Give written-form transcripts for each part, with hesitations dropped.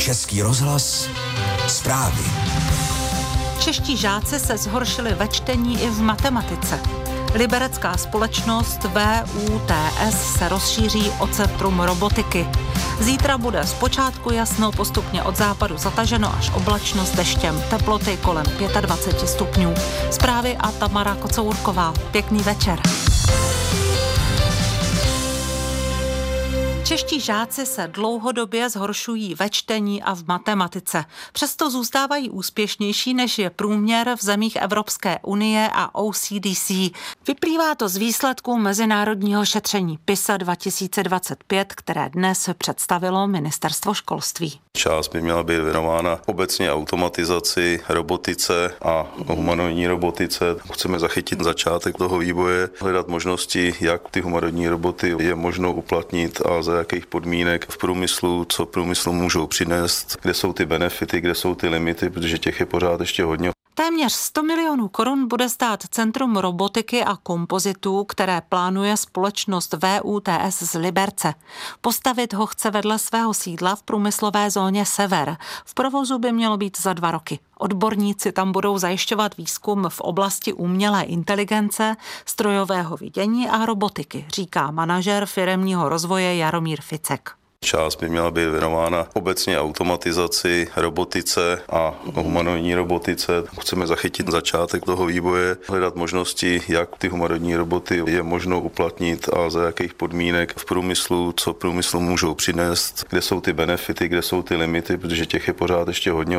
Český rozhlas zprávy. Čeští žáci se zhoršili ve čtení i v matematice. Liberecká společnost VUTS se rozšíří o centrum robotiky. Zítra bude zpočátku jasno, postupně od západu zataženo až oblačno s deštěm. Teploty kolem 25 stupňů. Zprávy a Tamara Kocourková. Pěkný večer. Čeští žáci se dlouhodobě zhoršují ve čtení a v matematice. Přesto zůstávají úspěšnější, než je průměr v zemích Evropské unie a OCDC. Vyplývá to z výsledků mezinárodního šetření PISA 2025, které dnes představilo Ministerstvo školství. Část by měla být věnována obecně automatizaci, robotice a humanoidní robotice. Chceme zachytit začátek toho vývoje, hledat možnosti, jak ty humanoidní roboty je možno uplatnit a za jakých podmínek v průmyslu, co průmyslu můžou přinést, kde jsou ty benefity, kde jsou ty limity, protože těch je pořád ještě hodně. Téměř 100 milionů korun bude stát Centrum robotiky a kompozitů, které plánuje společnost VUTS z Liberce. Postavit ho chce vedle svého sídla v průmyslové zóně Sever. V provozu by mělo být za 2 roky. Odborníci tam budou zajišťovat výzkum v oblasti umělé inteligence, strojového vidění a robotiky, říká manažer firemního rozvoje Jaromír Ficek. Část by měla být věnována obecně automatizaci, robotice a humanoidní robotice. Chceme zachytit začátek toho vývoje, hledat možnosti, jak ty humanoidní roboty je možno uplatnit a za jakých podmínek v průmyslu, co průmyslu můžou přinést, kde jsou ty benefity, kde jsou ty limity, protože těch je pořád ještě hodně.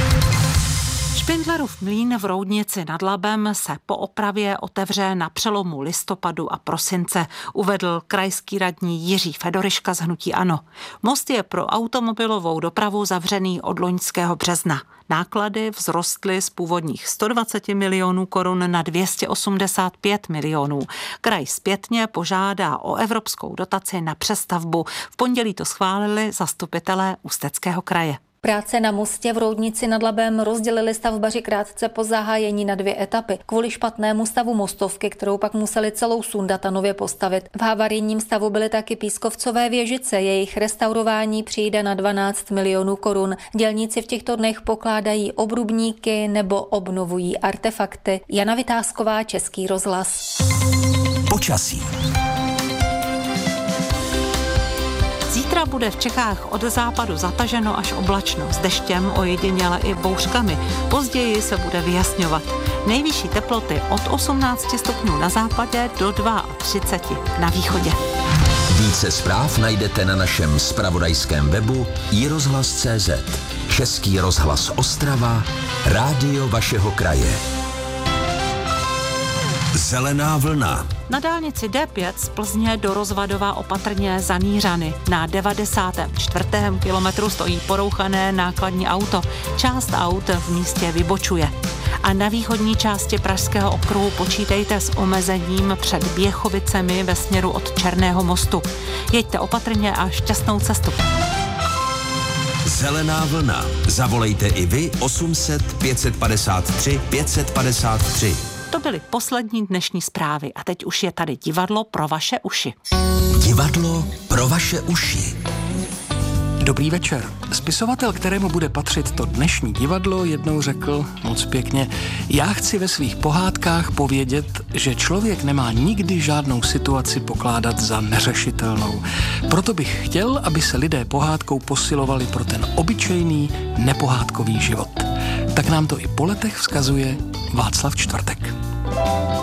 Špindlerův mlýn v Roudnici nad Labem se po opravě otevře na přelomu listopadu a prosince, uvedl krajský radní Jiří Fedoriška z hnutí ANO. Most je pro automobilovou dopravu zavřený od loňského března. Náklady vzrostly z původních 120 milionů korun na 285 milionů. Kraj zpětně požádá o evropskou dotaci na přestavbu. V pondělí to schválili zastupitelé Ústeckého kraje. Práce na mostě v Roudnici nad Labem rozdělili stavbaři krátce po zahájení na 2 etapy. Kvůli špatnému stavu mostovky, kterou pak museli celou sundat a nově postavit. V havarijním stavu byly taky pískovcové věžice, jejich restaurování přijde na 12 milionů korun. Dělníci v těchto dnech pokládají obrubníky nebo obnovují artefakty. Jana Vytázková, Český rozhlas. Počasí. Zítra bude v Čechách od západu zataženo až oblačno s deštěm, ojediněle i bouřkami. Později se bude vyjasňovat. Nejvyšší teploty od 18 stupňů na západě do 32 na východě. Více zpráv najdete na našem zpravodajském webu iRozhlas.cz. Český rozhlas Ostrava, rádio vašeho kraje. Zelená vlna. Na dálnici D5 z Plzně do Rozvadova opatrně Zanířany. Na 94. kilometru stojí porouchané nákladní auto. Část aut v místě vybočuje. A na východní části Pražského okruhu počítejte s omezením před Běchovicemi ve směru od Černého mostu. Jeďte opatrně a šťastnou cestu. Zelená vlna. Zavolejte i vy 800 553 553. To byly poslední dnešní zprávy a teď už je tady divadlo pro vaše uši. Divadlo pro vaše uši. Dobrý večer. Spisovatel, kterému bude patřit to dnešní divadlo, jednou řekl moc pěkně: já chci ve svých pohádkách povědět, že člověk nemá nikdy žádnou situaci pokládat za neřešitelnou. Proto bych chtěl, aby se lidé pohádkou posilovali pro ten obyčejný, nepohádkový život. Tak nám to i po letech vzkazuje Václav Čtvrtek.